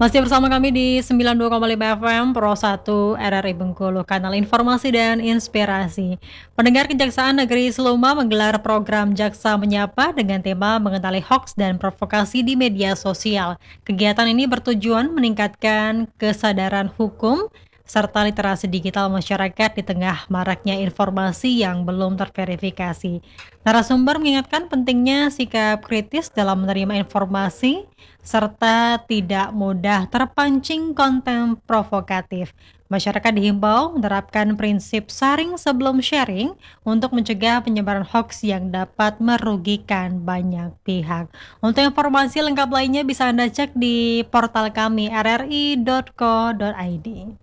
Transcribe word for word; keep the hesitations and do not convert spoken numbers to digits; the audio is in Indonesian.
Masih bersama kami di sembilan puluh dua koma lima F M Pro satu R R I Bengkulu, kanal informasi dan inspirasi. Pendengar, Kejaksaan Negeri Seluma menggelar program Jaksa Menyapa dengan tema mengenali hoaks dan provokasi di media sosial. Kegiatan ini bertujuan meningkatkan kesadaran hukum serta literasi digital masyarakat di tengah maraknya informasi yang belum terverifikasi. Narasumber mengingatkan pentingnya sikap kritis dalam menerima informasi serta tidak mudah terpancing konten provokatif. Masyarakat dihimbau menerapkan prinsip saring sebelum sharing untuk mencegah penyebaran hoaks yang dapat merugikan banyak pihak. Untuk informasi lengkap lainnya bisa Anda cek di portal kami r r i dot co dot i d.